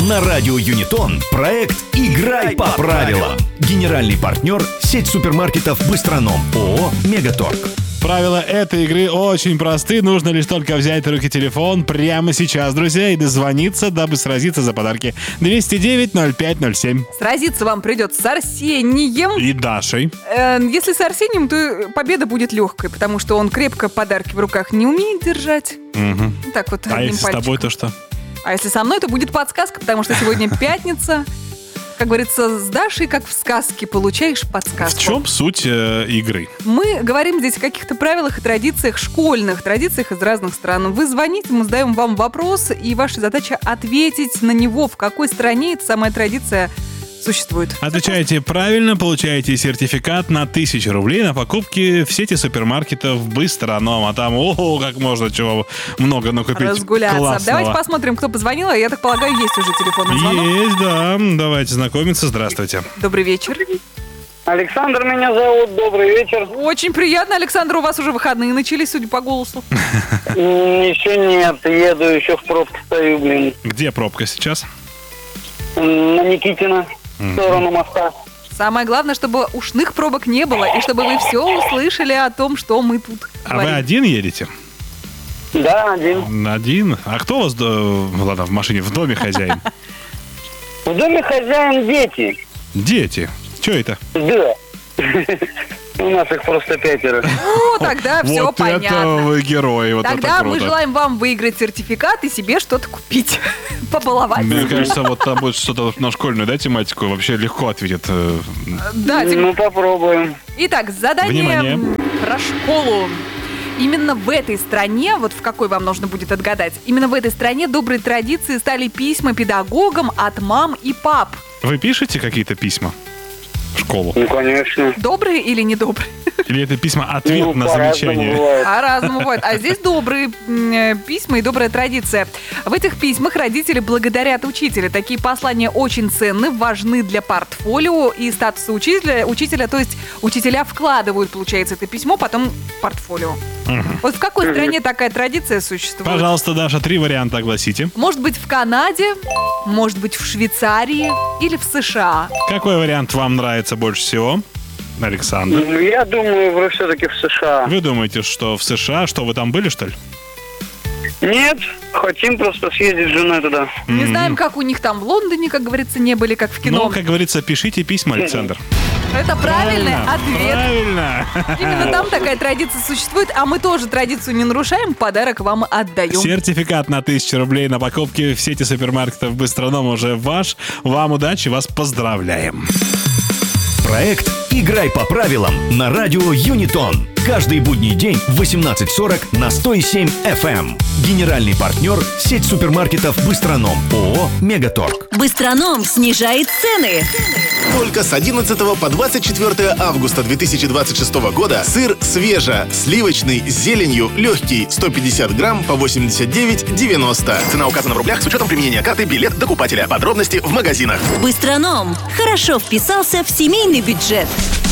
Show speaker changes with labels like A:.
A: На радио Юнитон проект «Играй по правилам». Генеральный партнер – сеть супермаркетов «Быстроном» ООО «Мегаторг».
B: Правила этой игры очень просты. Нужно лишь только взять в руки телефон прямо сейчас, друзья, и дозвониться, дабы сразиться за подарки. 209-05-07.
C: Сразиться вам придется с Арсением.
B: И Дашей.
C: Если с Арсением, то победа будет легкой, потому что он крепко подарки в руках не умеет держать.
B: Угу.
C: Так вот,
B: а
C: одним
B: если
C: пальчиком.
B: с тобой, то что?
C: А если со мной, то будет подсказка, потому что сегодня пятница. Как говорится, с Дашей, как в сказке, получаешь подсказку.
B: В чем суть игры?
C: Мы говорим здесь о каких-то правилах и традициях, школьных традициях из разных стран. Вы звоните, мы задаем вам вопрос, и ваша задача ответить на него, в какой стране эта самая традиция существует.
B: Отвечаете правильно, получаете сертификат на 1000 рублей на покупки в сети супермаркетов «Быстроном». А там, как можно чего много накупить.
C: Разгуляться.
B: Классного.
C: Давайте посмотрим, кто позвонил. Я так полагаю, есть уже телефонный звонок.
B: Есть, да. Давайте знакомиться. Здравствуйте.
C: Добрый вечер.
D: Александр меня зовут, добрый вечер.
C: Очень приятно, Александр, у вас уже выходные начались, судя по голосу.
D: Еще нет, еду, еще в пробке стою, блин.
B: Где пробка сейчас?
D: На Никитина, в сторону моста.
C: Самое главное, чтобы ушных пробок не было, и чтобы вы все услышали о том, что мы тут
B: А
C: говорим.
B: вы один едете?
D: Да, один.
B: Один? А кто у вас, ладно, в машине, в доме хозяин?
D: В доме хозяин дети.
B: Дети. Что это?
D: Да. У нас их просто 5.
C: Ну, тогда все
B: Вот это
C: понятно.
B: вы герои, вот
C: Тогда
B: это
C: мы
B: круто.
C: желаем вам выиграть сертификат и себе что-то купить. Побаловать.
B: Мне кажется, вот там будет что-то на школьную, да, тематику, вообще легко ответит.
C: Да,
D: Ну, попробуем.
C: Итак, задание
B: Внимание.
C: про школу. Именно в этой стране, вот в какой вам нужно будет отгадать, именно в этой стране доброй традиции стали письма педагогам от мам и пап.
B: Вы пишете какие-то письма в школу?
D: Ну, конечно.
C: Добрые или недобрые?
B: Или это письма-ответ
D: Ну,
B: на
D: по-разному
B: замечание?
D: бывает.
C: По-разному бывает. А здесь добрые письма и добрая традиция. В этих письмах родители благодарят учителя. Такие послания очень ценны, важны для портфолио и статуса учителя. То есть учителя вкладывают, получается, это письмо потом в портфолио. Вот в какой стране такая традиция существует?
B: Пожалуйста, Даша, 3 варианта огласите.
C: Может быть, в Канаде, может быть, в Швейцарии или в США.
B: Какой вариант вам нравится больше всего? Александр.
D: Ну, я думаю, все-таки в США.
B: Вы думаете, что в США? Что, вы там были, что ли?
D: Нет, хотим просто съездить с женой туда.
C: Не знаем, как у них там в Лондоне, как говорится, не были, как в кино.
B: Ну, как говорится, пишите письма, Александр.
C: Это правильный ответ.
B: Правильно.
C: Именно там такая традиция существует, а мы тоже традицию не нарушаем, подарок вам отдаем.
B: Сертификат на 1000 рублей на покупки в сети супермаркетов «Быстроном» уже ваш. Вам удачи, вас поздравляем.
A: Проект «Играй по правилам» на радио Юнитон. Каждый будний день в 18:40 на 107 FM. Генеральный партнер – сеть супермаркетов «Быстроном» ООО «Мегаторг».
E: Быстроном снижает цены.
F: Только с 11 по 24 августа 2026 года сыр свеже-сливочный с зеленью легкий 150 грамм по 89,90. Цена указана в рублях с учетом применения карты «Билет докупателя». Подробности в магазинах.
E: Быстроном хорошо вписался в семейный бюджет.